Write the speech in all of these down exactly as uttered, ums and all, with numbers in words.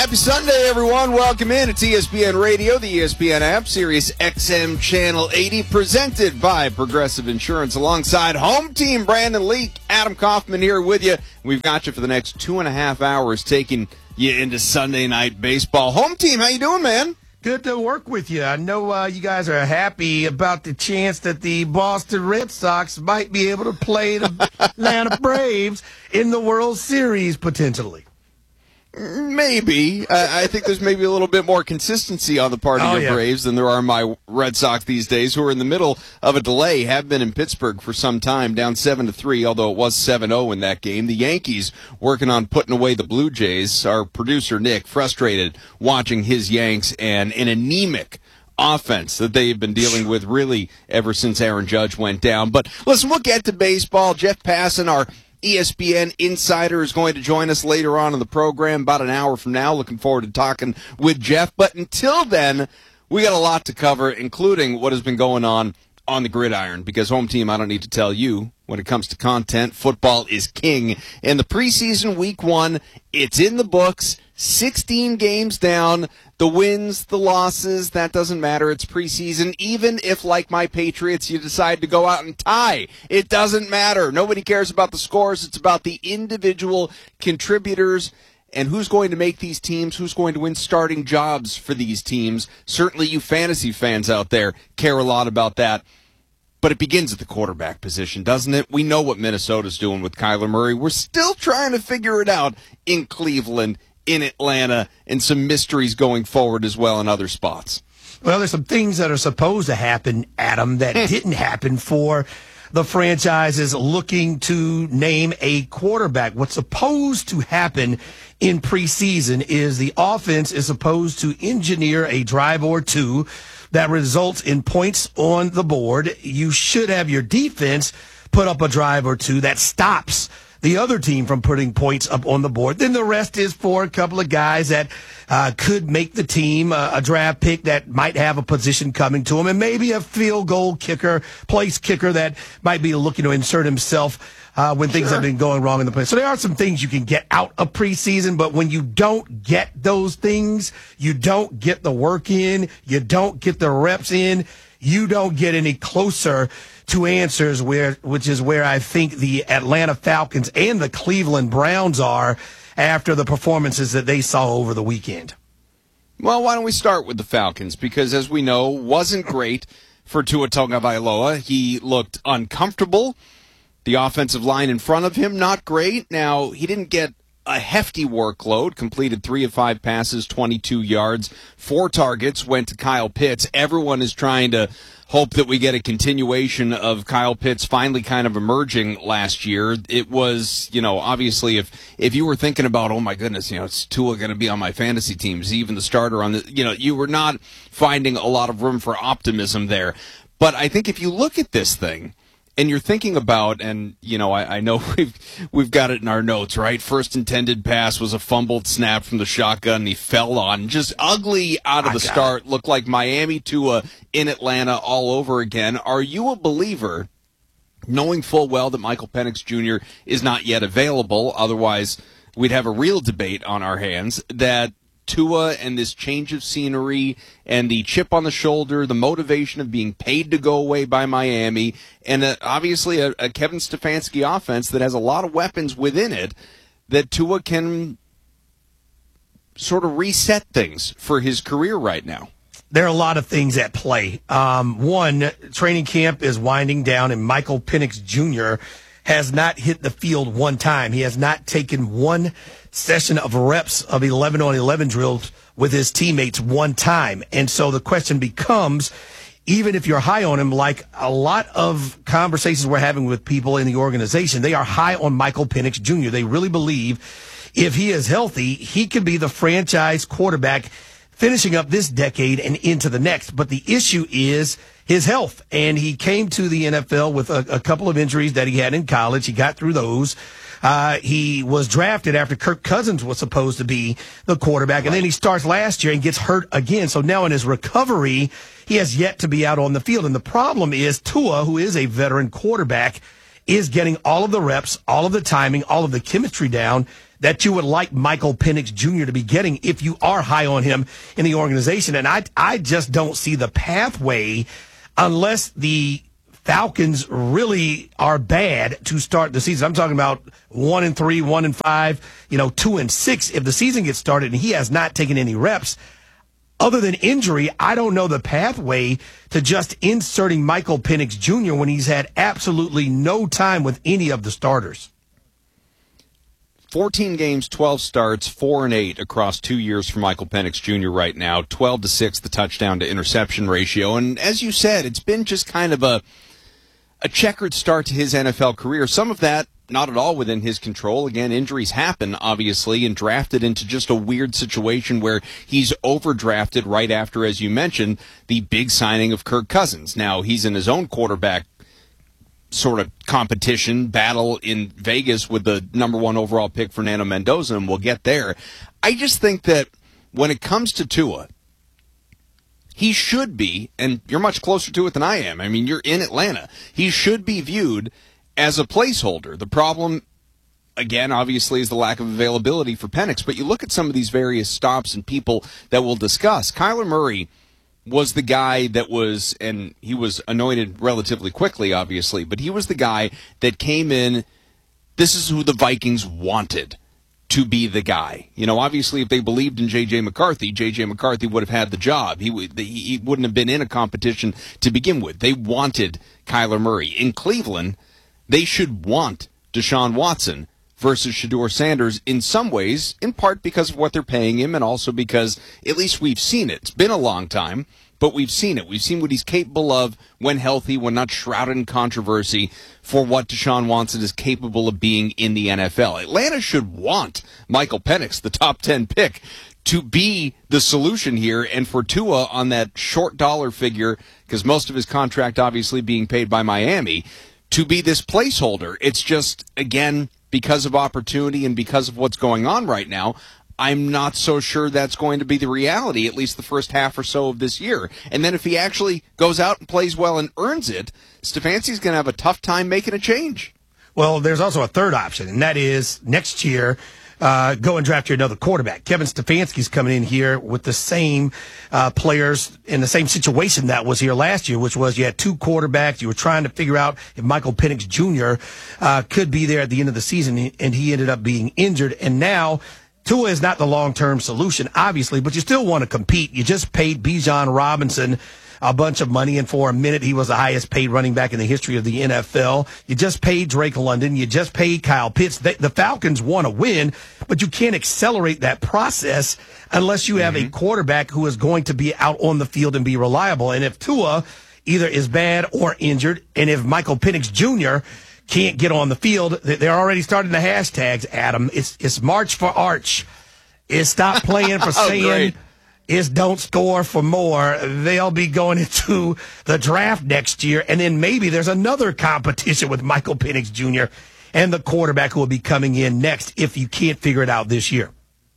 Happy Sunday, everyone. Welcome in. It's E S P N Radio, the E S P N app, Sirius X M Channel eighty, presented by Progressive Insurance. Alongside Home Team Brandon Leak, Adam Kaufman here with you. We've got you for the next two and a half hours, taking you into Sunday night baseball. Home Team, how you doing, man? Good to work with you. I know uh, you guys are happy about the chance that the Boston Red Sox might be able to play the Atlanta Braves in the World Series, potentially. Maybe. Uh, I think there's maybe a little bit more consistency on the part of oh, your yeah. Braves than there are my Red Sox these days, who are in the middle of a delay, have been in Pittsburgh for some time, down seven to three, although it was seven oh in that game. The Yankees working on putting away the Blue Jays. Our producer, Nick, frustrated watching his Yanks and an anemic offense that they've been dealing with really ever since Aaron Judge went down. But listen, we'll get to baseball. Jeff Passan, our E S P N insider, is going to join us later on in the program, about an hour from now. Looking forward to talking with Jeff. But until then, we got a lot to cover, including what has been going on on the gridiron. Because Home Team, I don't need to tell you, when it comes to content, football is king. And the preseason week one, it's in the books. sixteen games down. The wins, the losses, that doesn't matter. It's preseason. Even if, like my Patriots, you decide to go out and tie, it doesn't matter. Nobody cares about the scores. It's about the individual contributors and who's going to make these teams, who's going to win starting jobs for these teams. Certainly you fantasy fans out there care a lot about that. But it begins at the quarterback position, doesn't it? We know what Minnesota's doing with Kyler Murray. We're still trying to figure it out in Cleveland, in Atlanta, and some mysteries going forward as well in other spots. Well, there's some things that are supposed to happen, Adam, that didn't happen for the franchises looking to name a quarterback. What's supposed to happen in preseason is the offense is supposed to engineer a drive or two that results in points on the board. You should have your defense put up a drive or two that stops the other team from putting points up on the board. Then the rest is for a couple of guys that uh, could make the team, uh, a draft pick that might have a position coming to him, and maybe a field goal kicker, place kicker that might be looking to insert himself uh, when things Sure. have been going wrong in the play. So there are some things you can get out of preseason, but when you don't get those things, you don't get the work in, you don't get the reps in, you don't get any closer to answers, where which is where I think the Atlanta Falcons and the Cleveland Browns are after the performances that they saw over the weekend. Well, why don't we start with the Falcons? Because, as we know, wasn't great for Tua Tagovailoa. He looked uncomfortable. The offensive line in front of him, not great. Now, he didn't get a hefty workload, completed three of five passes, twenty-two yards, four targets, went to Kyle Pitts. Everyone is trying to hope that we get a continuation of Kyle Pitts finally kind of emerging last year. It was, you know, obviously if, if you were thinking about, oh my goodness, you know, is Tua going to be on my fantasy team? Is he even the starter on the, you know, you were not finding a lot of room for optimism there. But I think if you look at this thing, and you're thinking about, and, you know, I, I know we've we've got it in our notes, right? First intended pass was a fumbled snap from the shotgun, and he fell on. Just ugly out of the start. Looked like Miami Tua in Atlanta all over again. Are you a believer, knowing full well that Michael Penix Junior is not yet available, otherwise we'd have a real debate on our hands, that Tua and this change of scenery and the chip on the shoulder, the motivation of being paid to go away by Miami, and uh, obviously a, a Kevin Stefanski offense that has a lot of weapons within it, that Tua can sort of reset things for his career right now? There are a lot of things at play. Um, one, training camp is winding down, and Michael Penix Junior has not hit the field one time. He has not taken one session of reps of eleven on eleven drills with his teammates one time. And so the question becomes, even if you're high on him, like a lot of conversations we're having with people in the organization, they are high on Michael Penix Junior They really believe if he is healthy, he could be the franchise quarterback finishing up this decade and into the next. But the issue is his health. And he came to the N F L with a, a couple of injuries that he had in college. He got through those. Uh, he was drafted after Kirk Cousins was supposed to be the quarterback. And then he starts last year and gets hurt again. So now in his recovery, he has yet to be out on the field. And the problem is Tua, who is a veteran quarterback, is getting all of the reps, all of the timing, all of the chemistry down that you would like Michael Penix Junior to be getting if you are high on him in the organization. And I, I just don't see the pathway unless the Falcons really are bad to start the season. I'm talking about one and three, one and five, you know, two and six. If the season gets started and he has not taken any reps, other than injury, I don't know the pathway to just inserting Michael Penix Junior when he's had absolutely no time with any of the starters. fourteen games, twelve starts, four and eight across two years for Michael Penix Junior right now. twelve to six, the touchdown to interception ratio. And as you said, it's been just kind of a a checkered start to his N F L career. Some of that not at all within his control. Again, injuries happen, obviously, and drafted into just a weird situation where he's overdrafted right after, as you mentioned, the big signing of Kirk Cousins. Now, he's in his own quarterback sort of competition battle in Vegas with the number one overall pick, Fernando Mendoza, and we'll get there. I just think that when it comes to Tua, he should be, and you're much closer to it than I am. I mean, you're in Atlanta. He should be viewed as a placeholder. The problem, again, obviously, is the lack of availability for Penix. But you look at some of these various stops and people that we'll discuss. Kyler Murray was the guy that was, and he was anointed relatively quickly, obviously, but he was the guy that came in. This is who the Vikings wanted to be the guy. You know, obviously, if they believed in J J. McCarthy, J J. McCarthy would have had the job. He, would, he wouldn't have been in a competition to begin with. They wanted Kyler Murray. In Cleveland, they should want Deshaun Watson versus Shedeur Sanders in some ways, in part because of what they're paying him and also because at least we've seen it. It's been a long time, but we've seen it. We've seen what he's capable of when healthy, when not shrouded in controversy, for what Deshaun Watson is capable of being in the N F L. Atlanta should want Michael Penix, the top ten pick, to be the solution here, and for Tua on that short dollar figure, because most of his contract obviously being paid by Miami, to be this placeholder. It's just, again, because of opportunity and because of what's going on right now, I'm not so sure that's going to be the reality, at least the first half or so of this year. And then if he actually goes out and plays well and earns it, Stefanski's going to have a tough time making a change. Well, there's also a third option, and that is next year, uh, go and draft you another quarterback. Kevin Stefanski's coming in here with the same uh, players in the same situation that was here last year, which was you had two quarterbacks. You were trying to figure out if Michael Penix Junior uh, could be there at the end of the season, and he ended up being injured. And now Tua is not the long-term solution, obviously, but you still want to compete. You just paid Bijan Robinson a bunch of money, and for a minute he was the highest paid running back in the history of the N F L. You just paid Drake London. You just paid Kyle Pitts. They, the Falcons want to win, but you can't accelerate that process unless you have mm-hmm. a quarterback who is going to be out on the field and be reliable. And if Tua either is bad or injured, and if Michael Penix Junior can't get on the field, they're already starting the hashtags, Adam. It's it's March for Arch. It's stop playing for oh, saying. Great. Is don't score for more. They'll be going into the draft next year, and then maybe there's another competition with Michael Penix Junior and the quarterback who will be coming in next if you can't figure it out this year.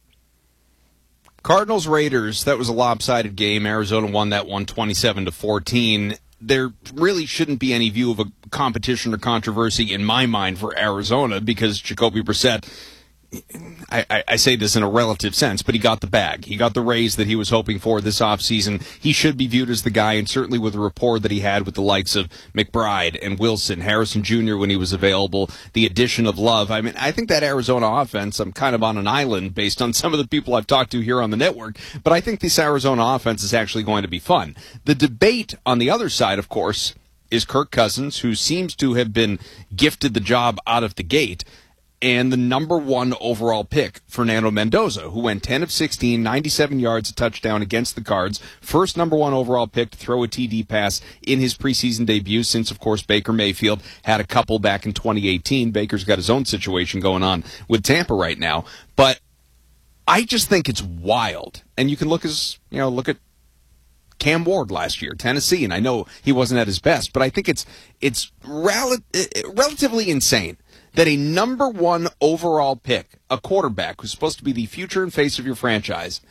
Cardinals Raiders, that was a lopsided game. Arizona won that one twenty-seven to fourteen. There really shouldn't be any view of a competition or controversy in my mind for Arizona because Jacoby Brissett, I, I, I say this in a relative sense, but he got the bag. He got the raise that he was hoping for this offseason. He should be viewed as the guy, and certainly with the rapport that he had with the likes of McBride and Wilson, Harrison Junior when he was available, the addition of Love. I mean, I think that Arizona offense, I'm kind of on an island based on some of the people I've talked to here on the network, but I think this Arizona offense is actually going to be fun. The debate on the other side, of course, is Kirk Cousins, who seems to have been gifted the job out of the gate, and the number one overall pick, Fernando Mendoza, who went ten of sixteen, ninety-seven yards, a touchdown against the Cards. First number one overall pick to throw a T D pass in his preseason debut since, of course, Baker Mayfield had a couple back in twenty eighteen. Baker's got his own situation going on with Tampa right now. But I just think it's wild. And you can look as, you know, look at Cam Ward last year, Tennessee, and I know he wasn't at his best, but I think it's it's rel- relatively insane that a number one overall pick, a quarterback who's supposed to be the future and face of your franchise,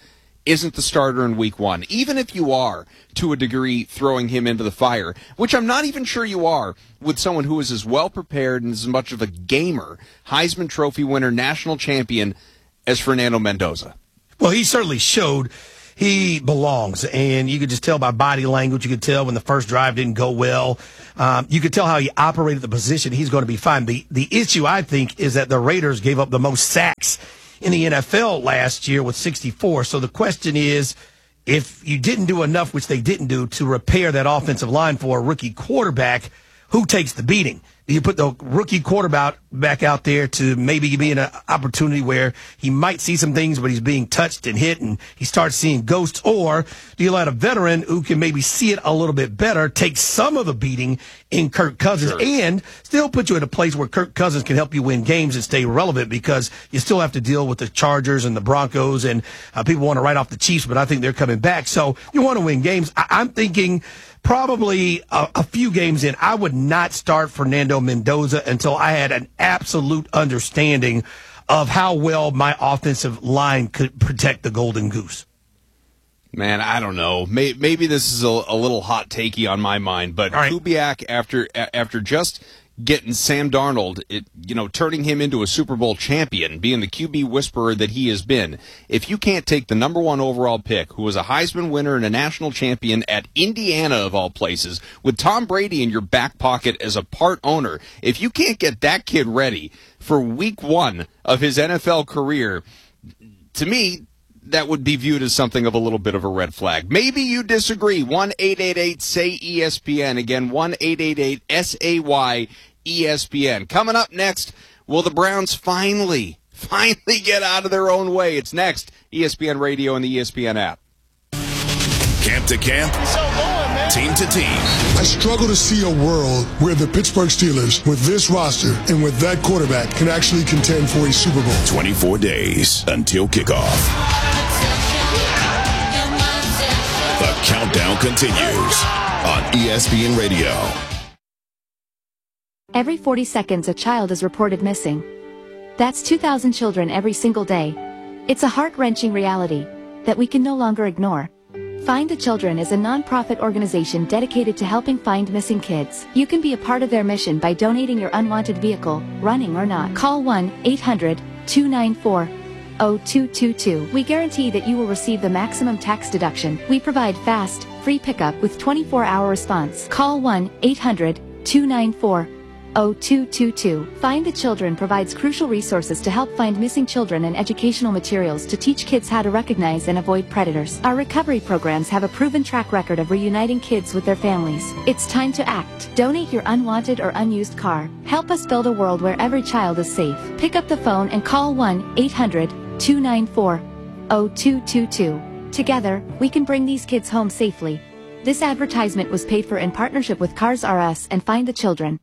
isn't the starter in week one, even if you are, to a degree, throwing him into the fire, which I'm not even sure you are with someone who is as well prepared and as much of a gamer, Heisman Trophy winner, national champion, as Fernando Mendoza. Well, he certainly showed he belongs, and you could just tell by body language. You could tell when the first drive didn't go well. Um, you could tell how he operated the position. He's going to be fine. The, the issue, I think, is that the Raiders gave up the most sacks in the N F L last year with sixty-four. So the question is, if you didn't do enough, which they didn't do, to repair that offensive line for a rookie quarterback, who takes the beating? Do you put the rookie quarterback back out there to maybe be in an opportunity where he might see some things, but he's being touched and hit and he starts seeing ghosts? Or do you let a veteran who can maybe see it a little bit better take some of the beating in Kirk Cousins sure. and still put you in a place where Kirk Cousins can help you win games and stay relevant, because you still have to deal with the Chargers and the Broncos, and uh, people want to write off the Chiefs, but I think they're coming back. So you want to win games. I- I'm thinking probably a, a few games in, I would not start Fernando Mendoza until I had an absolute understanding of how well my offensive line could protect the Golden Goose. Man, I don't know. Maybe, maybe this is a, a little hot takey on my mind, but right. Kubiak, after after just getting Sam Darnold, it, you know, turning him into a Super Bowl champion, being the Q B whisperer that he has been, if you can't take the number one overall pick, who was a Heisman winner and a national champion at Indiana, of all places, with Tom Brady in your back pocket as a part owner, if you can't get that kid ready for week one of his N F L career, to me, that would be viewed as something of a little bit of a red flag. Maybe you disagree. one eight eight eight S A Y E S P N. Again, one eight eight eight S A Y E S P N. Coming up next, will the Browns finally, finally get out of their own way? It's next. E S P N Radio and the E S P N app. Camp to camp, team to team. I struggle to see a world where the Pittsburgh Steelers, with this roster and with that quarterback, can actually contend for a Super Bowl. twenty-four days until kickoff. The countdown continues on E S P N Radio. Every forty seconds, a child is reported missing. That's two thousand children every single day. It's a heart-wrenching reality that we can no longer ignore. Find the Children is a non-profit organization dedicated to helping find missing kids. You can be a part of their mission by donating your unwanted vehicle, running or not. Call one eight hundred two nine four zero two two two. We guarantee that you will receive the maximum tax deduction. We provide fast, free pickup with twenty-four hour response. Call one eight hundred two nine four zero two two two. Find the Children provides crucial resources to help find missing children and educational materials to teach kids how to recognize and avoid predators. Our recovery programs have a proven track record of reuniting kids with their families. It's time to act. Donate your unwanted or unused car. Help us build a world where every child is safe. Pick up the phone and call one eight hundred two nine four zero two two two. Together, we can bring these kids home safely. This advertisement was paid for in partnership with Cars R Us and Find the Children.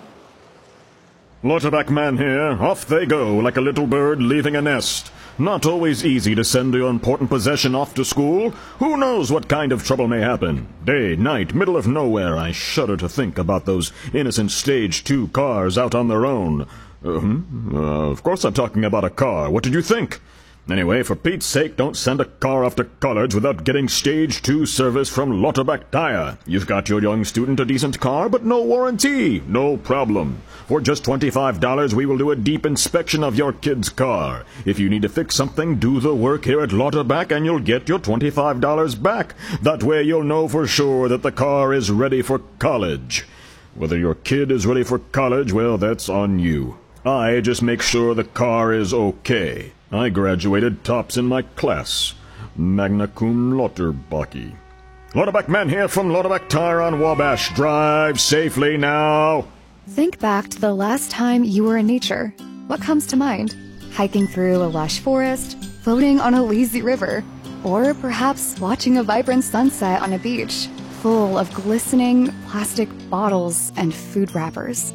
Lauterbach man here, off they go like a little bird leaving a nest. Not always easy to send your important possession off to school. Who knows what kind of trouble may happen? Day, night, middle of nowhere, I shudder to think about those innocent stage two cars out on their own. Uh-huh. Uh, of course I'm talking about a car. What did you think? Anyway, for Pete's sake, don't send a car off to college without getting stage two service from Lauterbach Tire. You've got your young student a decent car, but no warranty. No problem. For just twenty-five dollars, we will do a deep inspection of your kid's car. If you need to fix something, do the work here at Lauterbach and you'll get your twenty-five dollars back. That way you'll know for sure that the car is ready for college. Whether your kid is ready for college, well, that's on you. I just make sure the car is okay. I graduated tops in my class. Magna cum Lauterbach. Lauterbach man here from Lauterbach Tire on Wabash. Drive safely now. Think back to the last time you were in nature. What comes to mind? Hiking through a lush forest, floating on a lazy river, or perhaps watching a vibrant sunset on a beach full of glistening plastic bottles and food wrappers.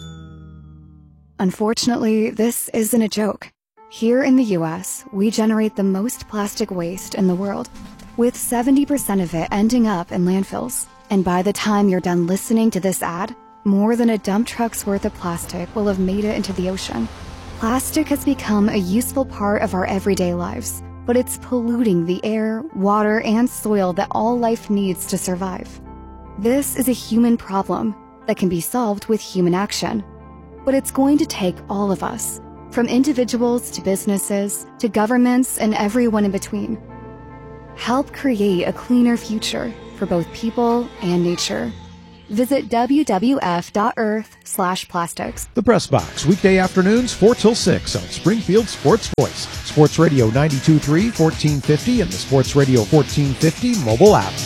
Unfortunately, this isn't a joke. Here in the U S, we generate the most plastic waste in the world, with seventy percent of it ending up in landfills. And by the time you're done listening to this ad, more than a dump truck's worth of plastic will have made it into the ocean. Plastic has become a useful part of our everyday lives, but it's polluting the air, water, and soil that all life needs to survive. This is a human problem that can be solved with human action. But it's going to take all of us, from individuals to businesses to governments and everyone in between. Help create a cleaner future for both people and nature. Visit W W F dot earth slash plastics. The Press Box, weekday afternoons, four till six on Springfield Sports Voice. Sports Radio ninety-two point three, fourteen fifty, and the Sports Radio fourteen fifty mobile app.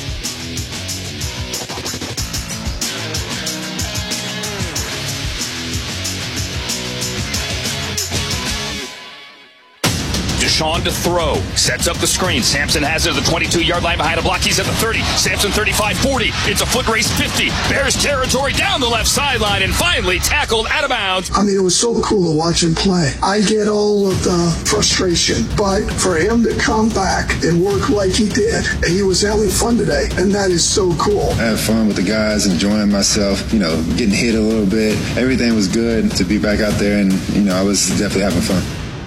Deshaun to throw. Sets up the screen. Sampson has it at the twenty-two-yard line behind a block. He's at the thirty. Sampson thirty-five forty. It's a foot race fifty. Bears territory down the left sideline and finally tackled out of bounds. I mean, it was so cool to watch him play. I get all of the frustration, but for him to come back and work like he did, and he was having fun today, and that is so cool. I had fun with the guys, enjoying myself, you know, getting hit a little bit. Everything was good to be back out there, and, you know, I was definitely having fun.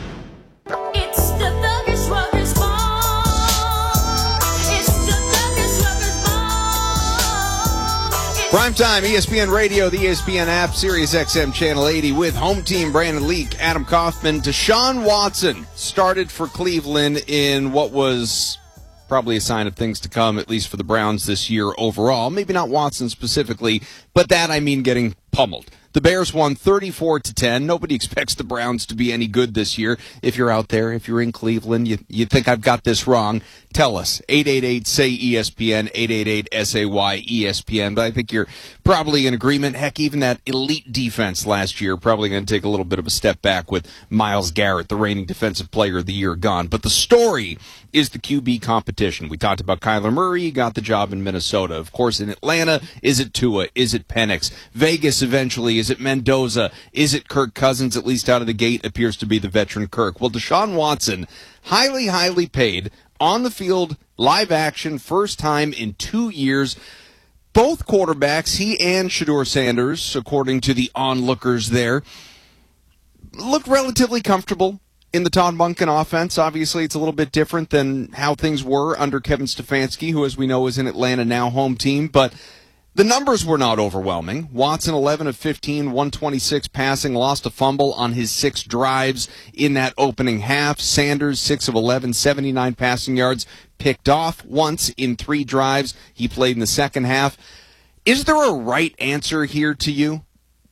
Primetime E S P N Radio, the E S P N app, Sirius X M Channel eighty with home team Brandon Leak, Adam Kaufman. Deshaun Watson started for Cleveland in what was probably a sign of things to come, at least for the Browns this year overall. Maybe not Watson specifically, but that I mean getting pummeled. The Bears won thirty-four to ten. Nobody expects the Browns to be any good this year. If you're out there, if you're in Cleveland, you, you think I've got this wrong, tell us. eight eight eight, S A Y, E S P N, eight eight eight, S A Y, E S P N. But I think you're probably in agreement. Heck, even that elite defense last year probably going to take a little bit of a step back with Myles Garrett, the reigning defensive player of the year, gone. But the story is the Q B competition. We talked about Kyler Murray. He got the job in Minnesota. Of course, in Atlanta, is it Tua? Is it Penix? Vegas eventually. Is it Mendoza? Is it Kirk Cousins? At least out of the gate appears to be the veteran Kirk. Well, Deshaun Watson, highly, highly paid, on the field, live action, first time in two years. Both quarterbacks, he and Shedeur Sanders, according to the onlookers there, look relatively comfortable in the Todd Monken offense. Obviously, it's a little bit different than how things were under Kevin Stefanski, who, as we know, is in Atlanta now, home team. But the numbers were not overwhelming. Watson, eleven of fifteen, one twenty-six passing, lost a fumble on his six drives in that opening half. Sanders, six of eleven, seventy-nine passing yards, picked off once in three drives. He played in the second half. Is there a right answer here to you?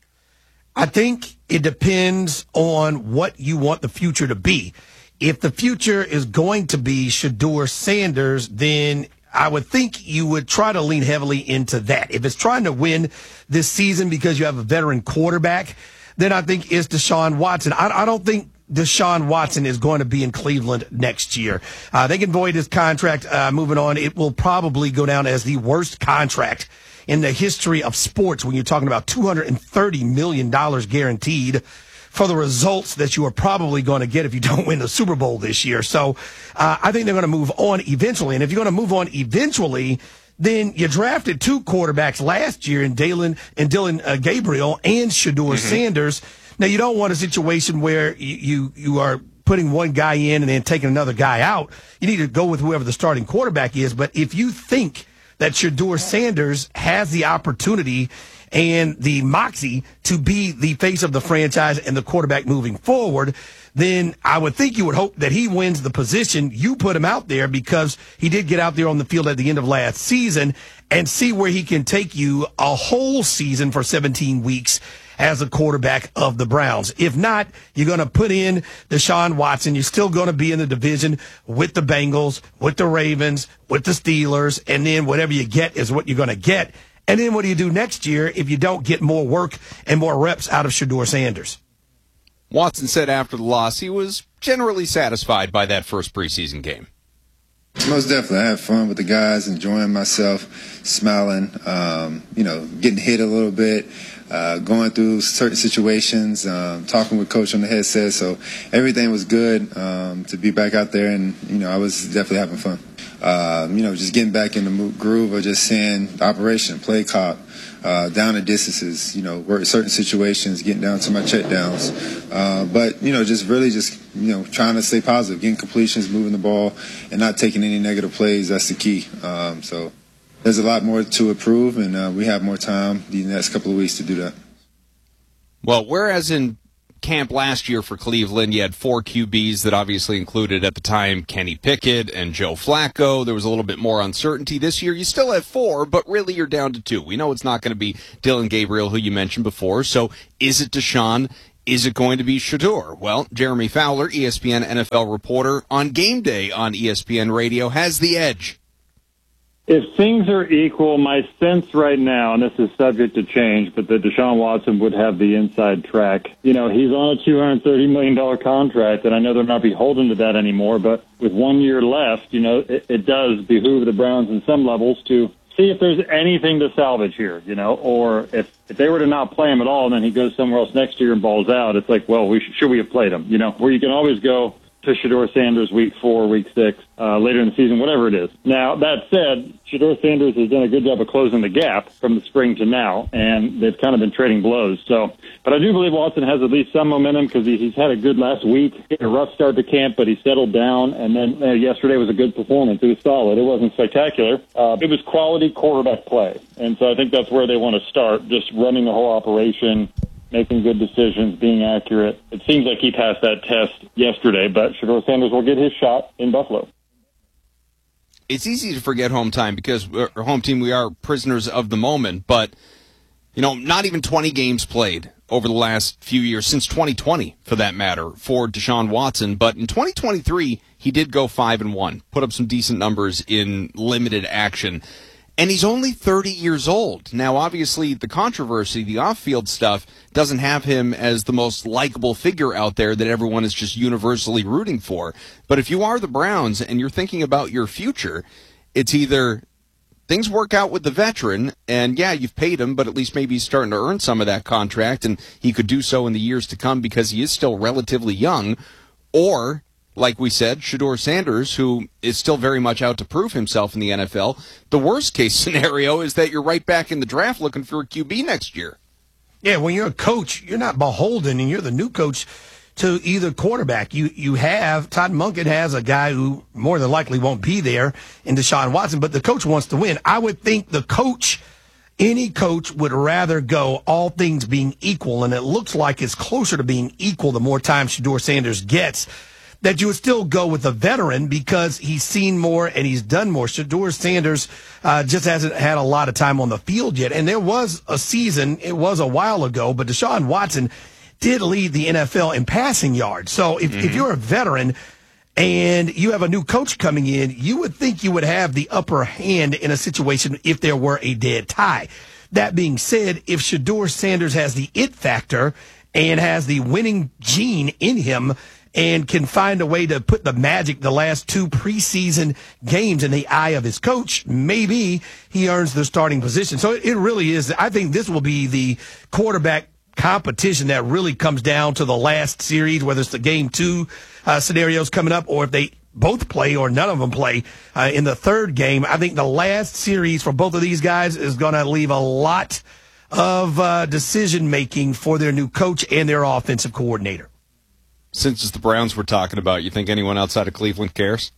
I think it depends on what you want the future to be. If the future is going to be Shedeur Sanders, then I would think you would try to lean heavily into that. If it's trying to win this season because you have a veteran quarterback, then I think it's Deshaun Watson. I, I don't think Deshaun Watson is going to be in Cleveland next year. Uh, they can void his contract. Uh, moving on, it will probably go down as the worst contract in the history of sports when you're talking about two hundred thirty million dollars guaranteed for the results that you are probably going to get if you don't win the Super Bowl this year. So uh, I think they're going to move on eventually. And if you're going to move on eventually, then you drafted two quarterbacks last year in Dalen and Dylan uh, Gabriel and Shedeur mm-hmm. Sanders. Now, you don't want a situation where you, you, you are putting one guy in and then taking another guy out. You need to go with whoever the starting quarterback is. But if you think that Shedeur Sanders has the opportunity and the moxie to be the face of the franchise and the quarterback moving forward, then I would think you would hope that he wins the position. You put him out there because he did get out there on the field at the end of last season and see where he can take you a whole season for seventeen weeks as a quarterback of the Browns. If not, you're going to put in Deshaun Watson. You're still going to be in the division with the Bengals, with the Ravens, with the Steelers, and then whatever you get is what you're going to get. And then what do you do next year if you don't get more work and more reps out of Shedeur Sanders? Watson said after the loss he was generally satisfied by that first preseason game. Most definitely. I had fun with the guys, enjoying myself, smiling, um, you know, getting hit a little bit, uh, going through certain situations, um, talking with Coach on the headset. So everything was good um, to be back out there, and, you know, I was definitely having fun. uh, you know, just getting back in the mo- groove of just seeing the operation, play cop, uh, down the distances, you know, work certain situations, getting down to my check downs. Uh, but, you know, just really just, you know, trying to stay positive, getting completions, moving the ball, and not taking any negative plays. That's the key. Um, so there's a lot more to improve, and uh, we have more time the next couple of weeks to do that. Well, whereas in camp last year for Cleveland, you had four Q Bs that obviously included at the time Kenny Pickett and Joe Flacco. There was a little bit more uncertainty. This year you still have four, but really you're down to two. We know it's not going to be Dylan Gabriel, who you mentioned before. So is it Deshaun? Is it going to be Shedeur? Well, Jeremy Fowler, E S P N N F L reporter on Game Day on E S P N Radio, has the edge. If things are equal, my sense right now, and this is subject to change, but that Deshaun Watson would have the inside track. You know, he's on a two hundred thirty million dollars contract, and I know they're not beholden to that anymore, but with one year left, you know, it, it does behoove the Browns in some levels to see if there's anything to salvage here, you know, or if, if they were to not play him at all and then he goes somewhere else next year and balls out, it's like, well, we sh- should we have played him, you know, where you can always go to Shedeur Sanders week four, week six, uh, later in the season, whatever it is. Now, that said, Shedeur Sanders has done a good job of closing the gap from the spring to now, and they've kind of been trading blows. So, but I do believe Watson has at least some momentum because he, he's had a good last week, a rough start to camp, but he settled down, and then uh, yesterday was a good performance. It was solid. It wasn't spectacular. Uh, it was quality quarterback play, and so I think that's where they want to start, just running the whole operation, making good decisions, being accurate. It seems like he passed that test yesterday, but Shedeur Sanders will get his shot in Buffalo. It's easy to forget home time because we're home team, we are prisoners of the moment, but, you know, not even twenty games played over the last few years, since twenty twenty, for that matter, for Deshaun Watson. But in twenty twenty-three, he did go five and one, put up some decent numbers in limited action. And he's only thirty years old. Now, obviously, the controversy, the off-field stuff, doesn't have him as the most likable figure out there that everyone is just universally rooting for. But if you are the Browns and you're thinking about your future, it's either things work out with the veteran, and yeah, you've paid him, but at least maybe he's starting to earn some of that contract, and he could do so in the years to come because he is still relatively young, or like we said, Shedeur Sanders, who is still very much out to prove himself in the N F L. The worst-case scenario is that you're right back in the draft looking for a Q B next year. Yeah, when you're a coach, you're not beholden, and you're the new coach to either quarterback. You you have, Todd Monken has a guy who more than likely won't be there in Deshaun Watson, but the coach wants to win. I would think the coach, any coach would rather go all things being equal, and it looks like it's closer to being equal the more time Shedeur Sanders gets, that you would still go with a veteran because he's seen more and he's done more. Shedeur Sanders uh, just hasn't had a lot of time on the field yet. And there was a season, it was a while ago, but Deshaun Watson did lead the N F L in passing yards. So if, mm-hmm. if you're a veteran and you have a new coach coming in, you would think you would have the upper hand in a situation if there were a dead tie. That being said, if Shedeur Sanders has the it factor and has the winning gene in him, and can find a way to put the magic the last two preseason games in the eye of his coach, maybe he earns the starting position. So it really is. I think this will be the quarterback competition that really comes down to the last series, whether it's the game two uh, scenarios coming up or if they both play or none of them play uh, in the third game. I think the last series for both of these guys is going to leave a lot of uh, decision-making for their new coach and their offensive coordinator. Since it's the Browns we're talking about, you think anyone outside of Cleveland cares?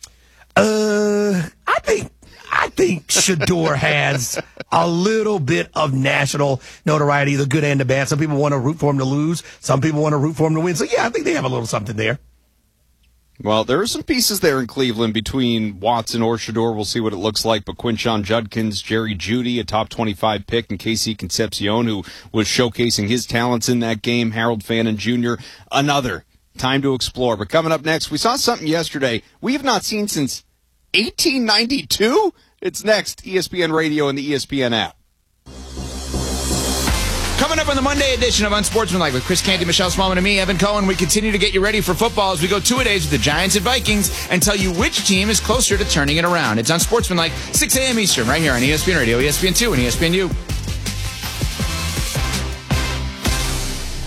Uh, I think I think Shedeur has a little bit of national notoriety, the good and the bad. Some people want to root for him to lose. Some people want to root for him to win. So, yeah, I think they have a little something there. Well, there are some pieces there in Cleveland between Watson or Shedeur. We'll see what it looks like. But Quinshon Judkins, Jerry Jeudy, a top twenty-five pick, and Casey Concepcion, who was showcasing his talents in that game. Harold Fannin Junior, another time to explore. But coming up next, we saw something yesterday we have not seen since eighteen ninety-two. It's next, E S P N Radio and the E S P N app. Coming up on the Monday edition of Unsportsmanlike with Chris Canty, Michelle Smallman, and me, Evan Cohen, we continue to get you ready for football as we go two-a-days with the Giants and Vikings and tell you which team is closer to turning it around. It's Unsportsmanlike, six a.m. Eastern, right here on E S P N Radio, E S P N two, and E S P N U.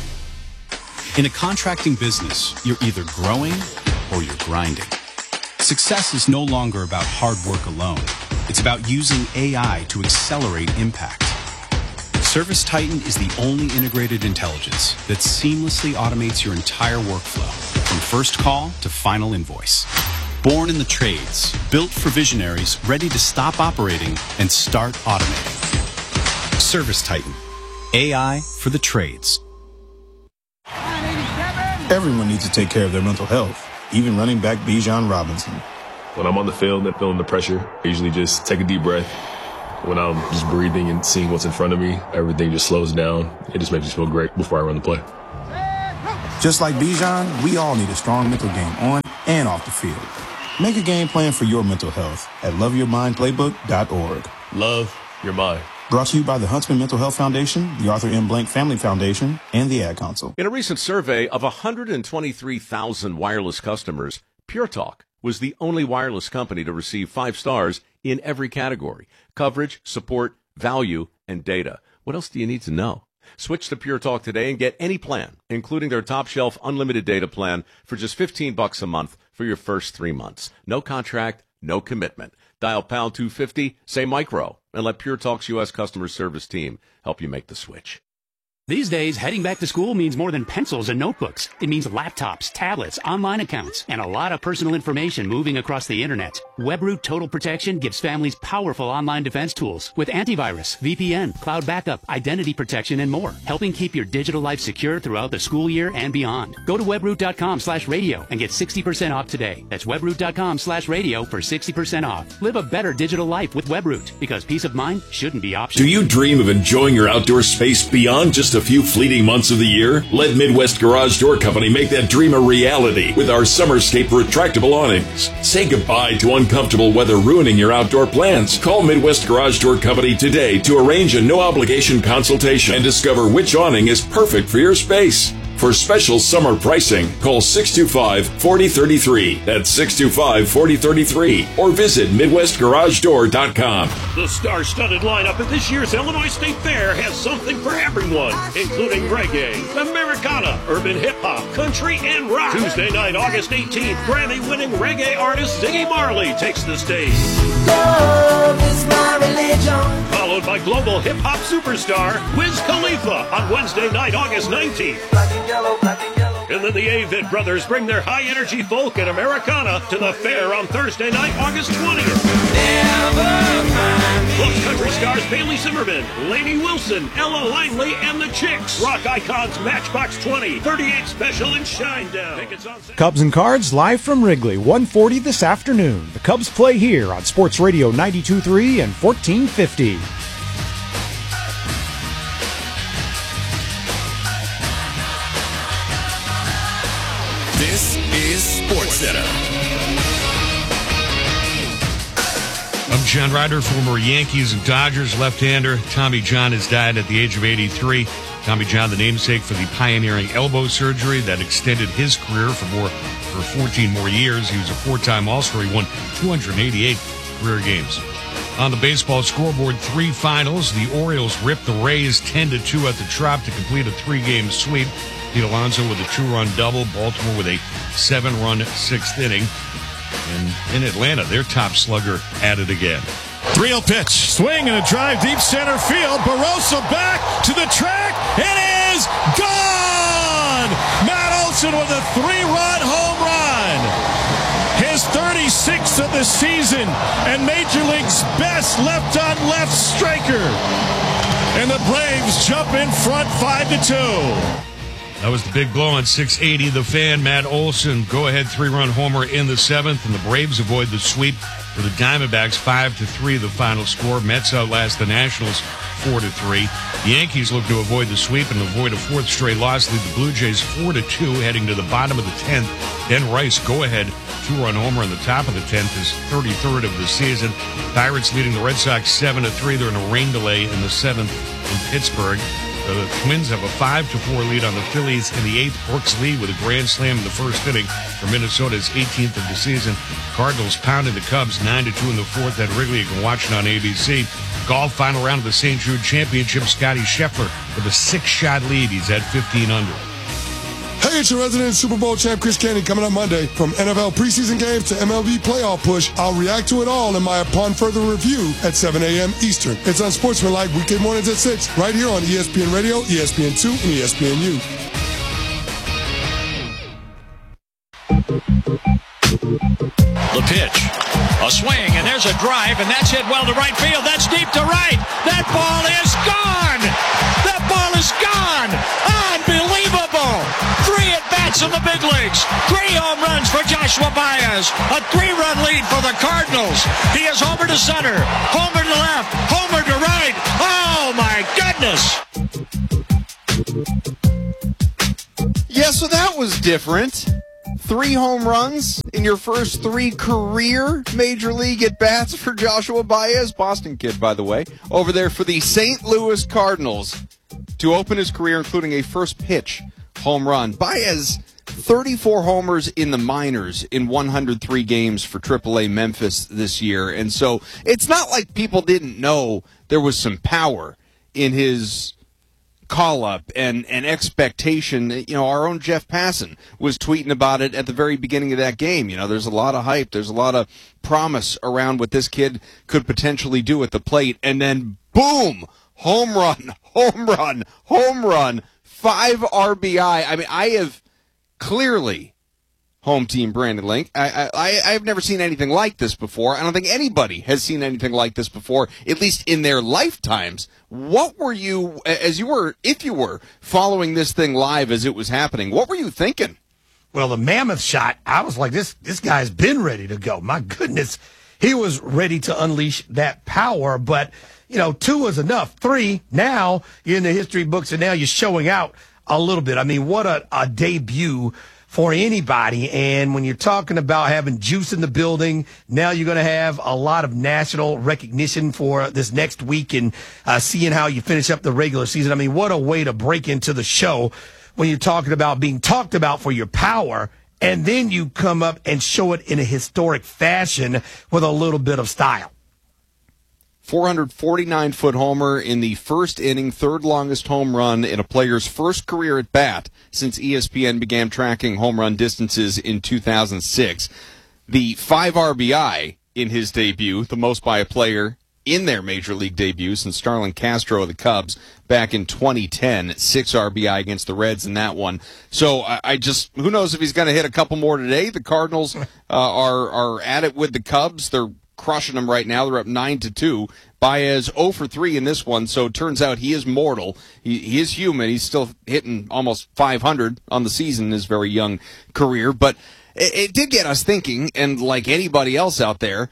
In a contracting business, you're either growing or you're grinding. Success is no longer about hard work alone. It's about using A I to accelerate impact. ServiceTitan is the only integrated intelligence that seamlessly automates your entire workflow, from first call to final invoice. Born in the trades, built for visionaries ready to stop operating and start automating. ServiceTitan, A I for the trades. Everyone needs to take care of their mental health, even running back Bijan Robinson. When I'm on the field and feeling the pressure, I usually just take a deep breath. When I'm just breathing and seeing what's in front of me, everything just slows down. It just makes me feel great before I run the play. Just like Bijan, we all need a strong mental game on and off the field. Make a game plan for your mental health at love your mind playbook dot org. Love your mind. Brought to you by the Huntsman Mental Health Foundation, the Arthur M. Blank Family Foundation, and the Ad Council. In a recent survey of one hundred twenty-three thousand wireless customers, Pure Talk was the only wireless company to receive five stars in every category: coverage, support, value, and data. What else do you need to know? Switch to Pure Talk today and get any plan, including their top shelf unlimited data plan, for just fifteen bucks a month for your first three months. No contract, no commitment. Dial pound two fifty, say micro, and let Pure Talk's U S customer service team help you make the switch. These days, heading back to school means more than pencils and notebooks. It means laptops, tablets, online accounts, and a lot of personal information moving across the internet. WebRoot Total Protection gives families powerful online defense tools with antivirus, V P N, cloud backup, identity protection, and more, helping keep your digital life secure throughout the school year and beyond. Go to webroot.com slash radio and get sixty percent off today. That's webroot.com slash radio for sixty percent off. Live a better digital life with WebRoot, because peace of mind shouldn't be optional. Do you dream of enjoying your outdoor space beyond just a few fleeting months of the year? Let Midwest Garage Door Company make that dream a reality with our Summerscape retractable awnings. Say goodbye to uncomfortable weather ruining your outdoor plans. Call Midwest Garage Door Company today to arrange a no-obligation consultation and discover which awning is perfect for your space. For special summer pricing, call six two five, four zero three three. That's six two five, four zero three three. Or visit midwest garage door dot com. The star-studded lineup at this year's Illinois State Fair has something for everyone, including reggae, Americana, urban hip-hop, country, and rock. Tuesday night, August eighteenth, Grammy-winning reggae artist Ziggy Marley takes the stage. Love is my religion. Followed by global hip-hop superstar Wiz Khalifa on Wednesday night, August nineteenth. And then the Avett Brothers bring their high-energy folk and Americana to the fair on Thursday night, August twentieth. Plus country stars Bailey Zimmerman, Lainey Wilson, Ella Langley, and the Chicks. Rock icons Matchbox twenty, thirty-eight Special, and Shinedown. Cubs and Cards live from Wrigley, one forty this afternoon. The Cubs play here on Sports Radio ninety-two point three and fourteen fifty. This is Sports Center. I'm John Ryder, former Yankees and Dodgers left-hander. Tommy John has died at the age of eighty-three. Tommy John, the namesake for the pioneering elbow surgery that extended his career for more for fourteen more years. He was a four-time All-Star. He won two hundred eighty-eight career games. On the baseball scoreboard, three finals. The Orioles ripped the Rays ten to two at the Trop to complete a three-game sweep. Pete Alonso with a two-run double. Baltimore with a seven-run sixth inning. And in Atlanta, their top slugger at it again. three oh pitch. Swing and a drive deep center field. Barossa back to the track. It is gone! Matt Olson with a three-run home run. His thirty-sixth of the season and Major League's best left-on-left striker. And the Braves jump in front five to two. That was the big blow on six eighty. The Fan, Matt Olson, go-ahead three-run homer in the seventh, and the Braves avoid the sweep for the Diamondbacks. Five to three, the final score. Mets outlast the Nationals four to three. The Yankees look to avoid the sweep and avoid a fourth straight loss. Lead the Blue Jays four to two, heading to the bottom of the tenth. Ben Rice, go-ahead two-run homer in the top of the tenth, his thirty-third of the season. Pirates leading the Red Sox seven to three. They're in a rain delay in the seventh in Pittsburgh. The Twins have a five to four lead on the Phillies in the eighth. Brooks Lee with a grand slam in the first inning for Minnesota's eighteenth of the season. Cardinals pounding the Cubs nine to two in the fourth at Wrigley. You can watch it on A B C. Golf final round of the Saint Jude Championship. Scotty Scheffler with a six-shot lead. He's at fifteen under. Hey Pitch, a resident Super Bowl champ Chris Canty coming up Monday. From N F L preseason games to M L B playoff push, I'll react to it all in my Upon Further Review at seven a.m. Eastern. It's on Sportsmanlike weekday mornings at six, right here on E S P N Radio, E S P N two, and E S P N U. The pitch, a swing, and there's a drive, and that's hit well to right field. That's deep to right. That ball is gone. That ball is gone. Unbelievable. Three at-bats in the big leagues. Three home runs for Joshua Baez. A three-run lead for the Cardinals. He is homer to center, homer to left, homer to right. Oh, my goodness. Yeah, so that was different. Three home runs in your first three career Major League at-bats for Joshua Baez, Boston kid, by the way, over there for the Saint Louis Cardinals to open his career, including a first pitch home run. Baez, thirty-four homers in the minors in one hundred three games for triple A Memphis this year. And so it's not like people didn't know there was some power in his call-up and, and expectation. You know, our own Jeff Passan was tweeting about it at the very beginning of that game. You know, there's a lot of hype. There's a lot of promise around what this kid could potentially do at the plate. And then, boom, home run, home run, home run, five R B I. I mean, I have clearly, home team Brandon Link, I, I, I've never seen anything like this before. I don't think anybody has seen anything like this before, at least in their lifetimes. What were you, as you were, if you were, following this thing live as it was happening, what were you thinking? Well, the mammoth shot, I was like, this this guy's been ready to go. My goodness, he was ready to unleash that power. But, you know, two was enough. Three, now you're in the history books, and now you're showing out a little bit. I mean, what a, a debut for anybody. And when you're talking about having juice in the building, now you're going to have a lot of national recognition for this next week and uh, seeing how you finish up the regular season. I mean, what a way to break into the show when you're talking about being talked about for your power, and then you come up and show it in a historic fashion with a little bit of style. four hundred forty-nine foot homer in the first inning, third longest home run in a player's first career at bat since E S P N began tracking home run distances in two thousand six. The five R B I in his debut, the most by a player in their Major League debut since Starlin Castro of the Cubs back in twenty ten. Six R B I against the Reds in that one. So I, I just, who knows if he's going to hit a couple more today. The Cardinals uh, are, are at it with the Cubs. They're crushing them right now. They're up nine to two. Baez zero for three in this one, so it turns out he is mortal. He, he is human. He's still hitting almost five hundred on the season in his very young career. But it, it did get us thinking, and like anybody else out there,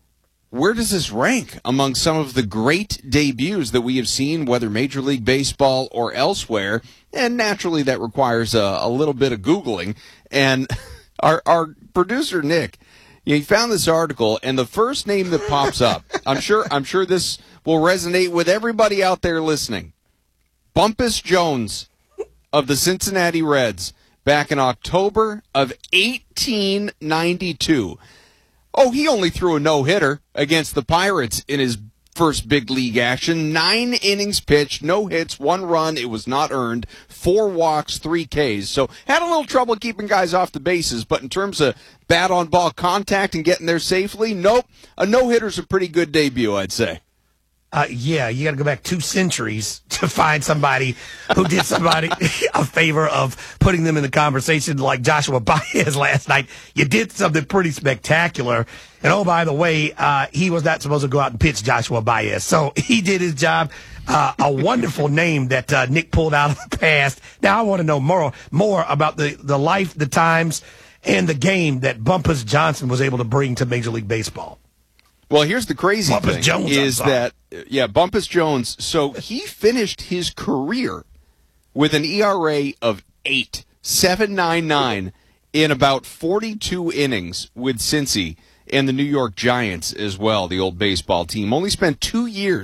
where does this rank among some of the great debuts that we have seen, whether Major League Baseball or elsewhere? And naturally, that requires a, a little bit of Googling. And our, our producer, Nick, he found this article, and the first name that pops up, I'm sure I'm sure this will resonate with everybody out there listening. Bumpus Jones of the Cincinnati Reds back in October of eighteen ninety-two. Oh, he only threw a no-hitter against the Pirates in his first big league action. Nine innings pitched, no hits, one run. It was not earned. Four walks, three Ks. So had a little trouble keeping guys off the bases, but in terms of bat-on-ball contact and getting there safely, nope. A no-hitter's a pretty good debut, I'd say. Uh, yeah, you got to go back two centuries to find somebody who did somebody a favor of putting them in the conversation like Joshua Baez last night. You did something pretty spectacular. And, oh, by the way, uh, he was not supposed to go out and pitch Joshua Baez. So he did his job. Uh, a wonderful name that uh, Nick pulled out of the past. Now I want to know more more about the, the life, the times, and the game that Bumpus Johnson was able to bring to Major League Baseball. Well, here's the crazy Bumpus thing Jones, is that, yeah, Bumpus Jones, so he finished his career with an E R A of eight, seven ninety-nine in about forty-two innings with Cincy and the New York Giants as well, the old baseball team. Only spent two years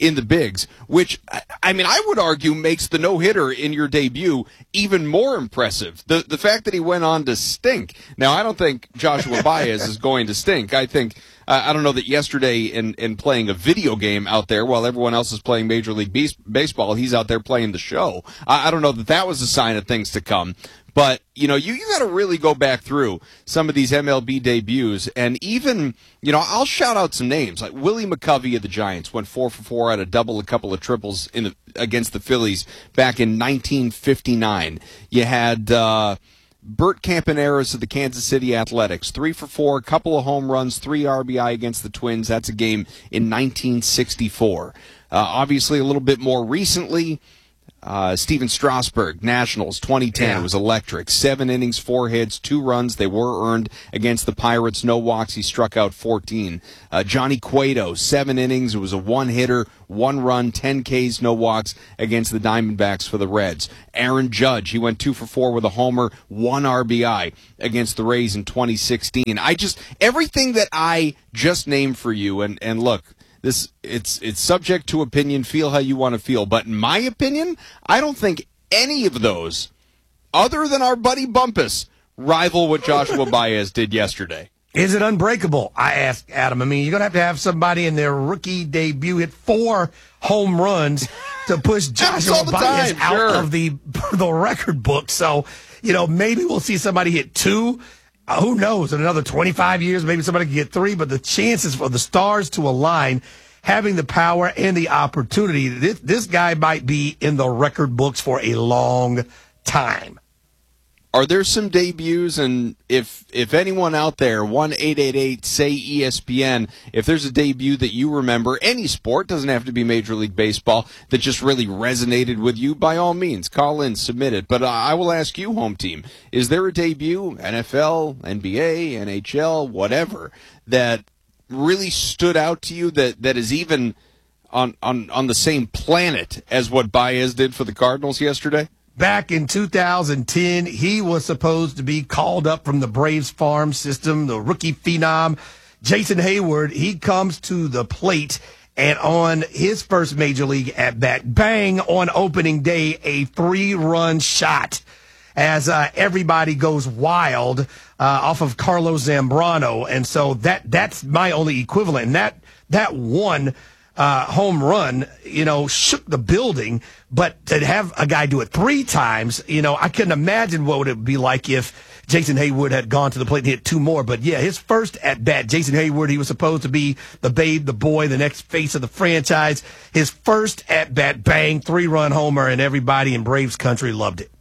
in the bigs, which, I mean, I would argue makes the no-hitter in your debut even more impressive. The the fact that he went on to stink. Now, I don't think Joshua Baez is going to stink. I think, uh, I don't know that yesterday in, in playing a video game out there while everyone else is playing Major League Base- Baseball, he's out there playing the show. I, I don't know that that was a sign of things to come. But, you know, you, you got to really go back through some of these M L B debuts. And even, you know, I'll shout out some names. Like Willie McCovey of the Giants went four for four out of double, a couple of triples in the, against the Phillies back in nineteen fifty-nine. You had uh, Bert Campaneris of the Kansas City Athletics, three for four, a couple of home runs, three R B I against the Twins. That's a game in nineteen sixty-four. Uh, obviously, a little bit more recently, Uh, Steven Strasburg, Nationals, twenty ten. Yeah. It was electric. Seven innings, four hits, two runs. They were earned against the Pirates. No walks. He struck out fourteen. Uh, Johnny Cueto, seven innings. It was a one-hitter, one run, ten Ks, no walks against the Diamondbacks for the Reds. Aaron Judge, he went two for four with a homer, one R B I against the Rays in twenty sixteen. I just, everything that I just named for you, and, and look, This it's it's subject to opinion. Feel how you want to feel, but in my opinion, I don't think any of those, other than our buddy Bumpus, rival what Joshua Baez did yesterday. Is it unbreakable? I ask Adam. I mean, you're gonna have to have somebody in their rookie debut hit four home runs to push Joshua Baez time, out sure. of the the record book. So, you know, maybe we'll see somebody hit two. Uh, who knows? In another twenty-five years, maybe somebody can get three, but the chances for the stars to align, having the power and the opportunity, this, this guy might be in the record books for a long time. Are there some debuts, and if if anyone out there, one eight eight eight, say E S P N, if there's a debut that you remember, any sport, doesn't have to be Major League Baseball, that just really resonated with you, by all means, call in, submit it. But uh, I will ask you, home team, is there a debut, N F L, N B A, N H L, whatever, that really stood out to you, that, that is even on, on, on the same planet as what Baez did for the Cardinals yesterday? Back in two thousand ten, he was supposed to be called up from the Braves farm system, the rookie phenom, Jason Hayward. He comes to the plate, and on his first major league at bat, bang, on opening day, a three-run shot as uh, everybody goes wild uh, off of Carlos Zambrano. And so that that's my only equivalent. And that, that one Uh, home run, you know, shook the building, but to have a guy do it three times, you know, I couldn't imagine what would it be like if Jason Hayward had gone to the plate and hit two more. But yeah, his first at bat, Jason Hayward, he was supposed to be the babe, the boy, the next face of the franchise. His first at bat, bang, three run homer, and everybody in Braves country loved it.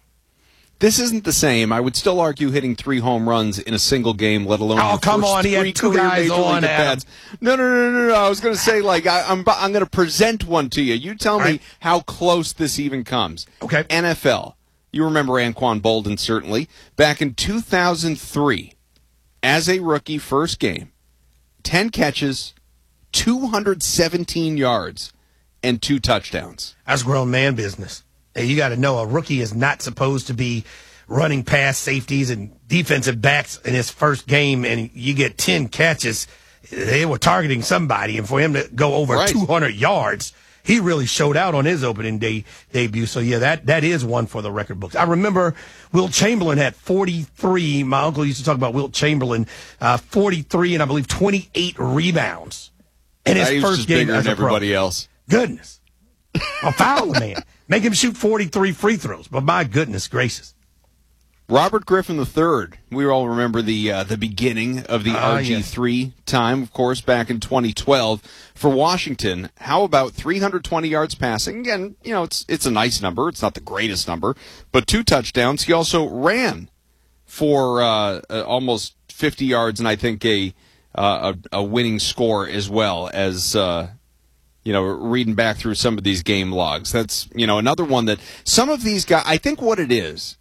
This isn't the same. I would still argue hitting three home runs in a single game, let alone. Oh, come on! He had two guys on at No, no, no, no, no. I was going to say, like, I, I'm, I'm going to present one to you. You tell me right. how close this even comes. Okay. N F L. You remember Anquan Boldin, certainly. Back in two thousand three, as a rookie, first game, ten catches, two hundred seventeen yards, and two touchdowns. That's grown man business. You got to know a rookie is not supposed to be running past safeties and defensive backs in his first game, and you get ten catches. They were targeting somebody, and for him to go over right. two hundred yards, he really showed out on his opening day debut. So, yeah, that, that is one for the record books. I remember Wilt Chamberlain had forty-three. My uncle used to talk about Wilt Chamberlain, uh, forty-three and I believe twenty-eight rebounds in his he was first just game bigger as than a pro. everybody else. Goodness. I'll foul the man. Make him shoot forty-three free throws. But my goodness gracious. Robert Griffin the third. We all remember the uh, the beginning of the Uh, R G three yes. time, of course, back in twenty twelve for Washington. How about three hundred twenty yards passing? Again, you know, it's it's a nice number. It's not the greatest number, but two touchdowns. He also ran for uh, uh, almost fifty yards and I think a uh, a, a winning score as well as. Uh, You know, reading back through some of these game logs. That's, you know, another one that some of these guys, I think what it is,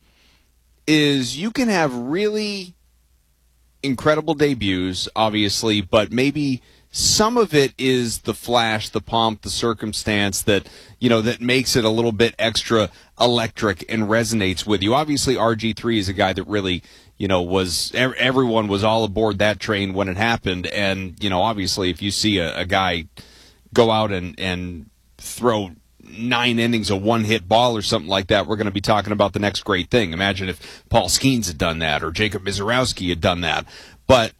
is you can have really incredible debuts, obviously, but maybe some of it is the flash, the pomp, the circumstance that, you know, that makes it a little bit extra electric and resonates with you. Obviously, R G three is a guy that really, you know, was, everyone was all aboard that train when it happened. And, you know, obviously, if you see a, a guy go out and, and throw nine innings of one-hit ball or something like that, we're going to be talking about the next great thing. Imagine if Paul Skeens had done that or Jacob Mizorowski had done that. But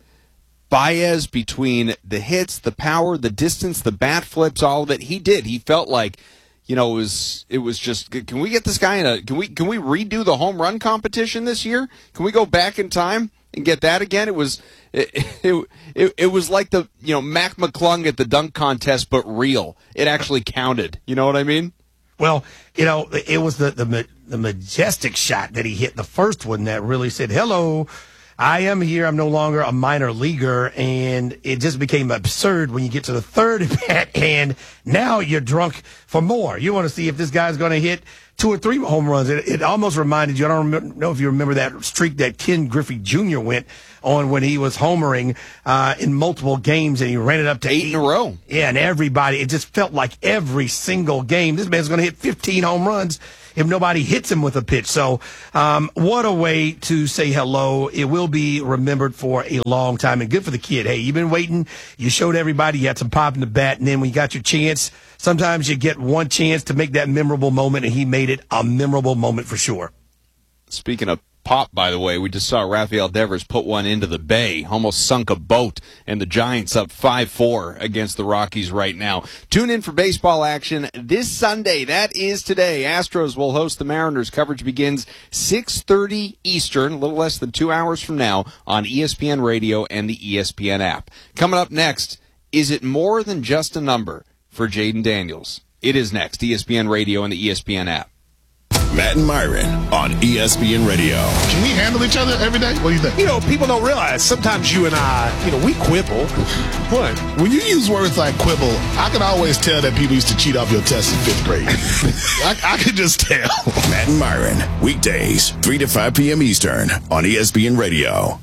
Baez, between the hits, the power, the distance, the bat flips, all of it, he did. He felt like, you know, it was it was just, can we get this guy in a, can we can we redo the home run competition this year? Can we go back in time and get that again? It was it it, it, it was like the, you know, Mac McClung at the dunk contest, but real. It actually counted. You know what I mean? Well, you know, it was the the the majestic shot that he hit, the first one, that really said, hello, I am here. I'm no longer a minor leaguer. And it just became absurd when you get to the third at bat, and now you're drunk for more. You want to see if this guy's going to hit two or three home runs. It, it almost reminded you, I don't remember, know if you remember that streak that Ken Griffey Junior went on when he was homering uh, in multiple games, and he ran it up to eight, eight in a row. Yeah, and everybody, it just felt like every single game, this man's going to hit fifteen home runs if nobody hits him with a pitch. So um, what a way to say hello. It will be remembered for a long time, and good for the kid. Hey, you've been waiting. You showed everybody you had some pop in the bat, and then when you got your chance, sometimes you get one chance to make that memorable moment, and he made it a memorable moment for sure. Speaking of pop, by the way, we just saw Rafael Devers put one into the bay, almost sunk a boat, and the Giants up five four against the Rockies right now. Tune in for baseball action this Sunday. That is today. Astros will host the Mariners. Coverage begins six thirty Eastern, a little less than two hours from now, on E S P N Radio and the E S P N app. Coming up next, is it more than just a number for Jaden Daniels? It is next, E S P N Radio and the E S P N app. Matt and Myron on E S P N Radio. Can we handle each other every day? What do you think? You know, people don't realize sometimes you and I, you know, we quibble. What? When you use words like quibble, I can always tell that people used to cheat off your tests in fifth grade. I, I can just tell. Matt and Myron, weekdays, three to five p.m. Eastern on E S P N Radio.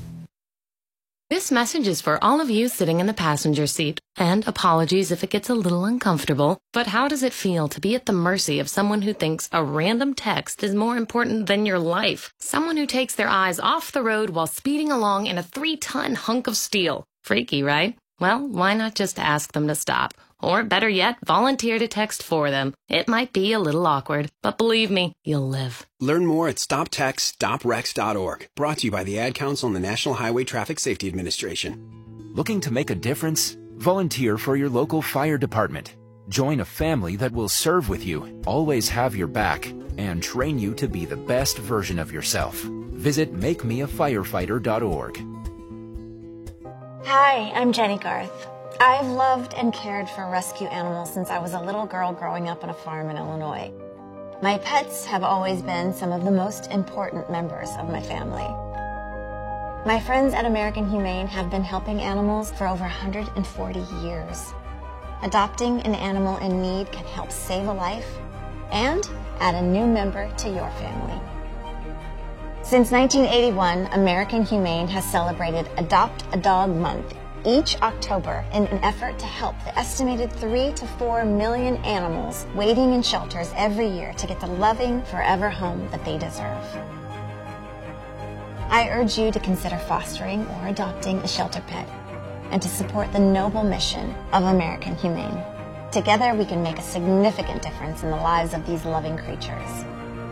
This message is for all of you sitting in the passenger seat. And apologies if it gets a little uncomfortable, but how does it feel to be at the mercy of someone who thinks a random text is more important than your life? Someone who takes their eyes off the road while speeding along in a three-ton hunk of steel. Freaky, right? Well, why not just ask them to stop? Or better yet, volunteer to text for them. It might be a little awkward, but believe me, you'll live. Learn more at stop text stop wrecks dot org. Brought to you by the Ad Council and the National Highway Traffic Safety Administration. Looking to make a difference? Volunteer for your local fire department. Join a family that will serve with you, always have your back, and train you to be the best version of yourself. Visit make me a firefighter dot org. Hi, I'm Jenny Garth. I've loved and cared for rescue animals since I was a little girl growing up on a farm in Illinois. My pets have always been some of the most important members of my family. My friends at American Humane have been helping animals for over one hundred forty years. Adopting an animal in need can help save a life and add a new member to your family. Since nineteen eighty-one, American Humane has celebrated Adopt a Dog Month each October in an effort to help the estimated three to four million animals waiting in shelters every year to get the loving, forever home that they deserve. I urge you to consider fostering or adopting a shelter pet and to support the noble mission of American Humane. Together, we can make a significant difference in the lives of these loving creatures.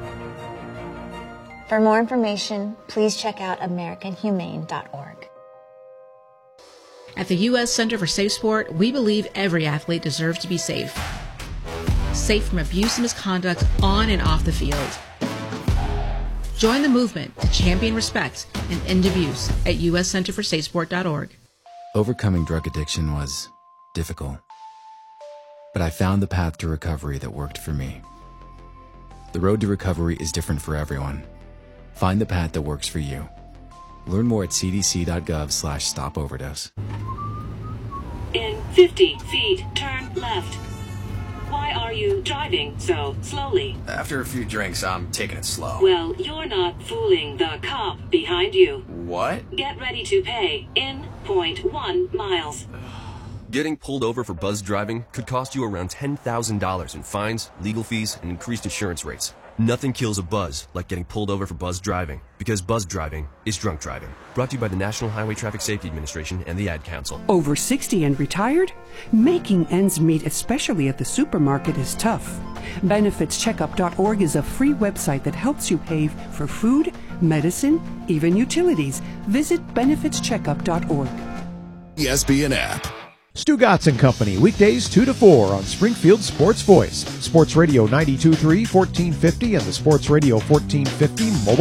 For more information, please check out american humane dot org. At the U S Center for Safe Sport, we believe every athlete deserves to be safe. Safe from abuse and misconduct on and off the field. Join the movement to champion respect and end abuse at U S center for safe sport dot org. Overcoming drug addiction was difficult, but I found the path to recovery that worked for me. The road to recovery is different for everyone. Find the path that works for you. Learn more at c d c dot gov slash stop overdose. In fifty feet, turn left. Why are you driving so slowly? After a few drinks, I'm taking it slow. Well, you're not fooling the cop behind you. What? Get ready to pay in point one miles. Getting pulled over for buzz driving could cost you around ten thousand dollars in fines, legal fees, and increased insurance rates. Nothing kills a buzz like getting pulled over for buzz driving, because buzz driving is drunk driving. Brought to you by the National Highway Traffic Safety Administration and the Ad Council. Over sixty and retired? Making ends meet, especially at the supermarket, is tough. benefits checkup dot org is a free website that helps you pay for food, medicine, even utilities. Visit benefits checkup dot org. E S P N app. Stu Gatz and Company, weekdays two to four on Springfield Sports Voice. Sports Radio ninety-two point three, fourteen fifty, and the Sports Radio fourteen fifty mobile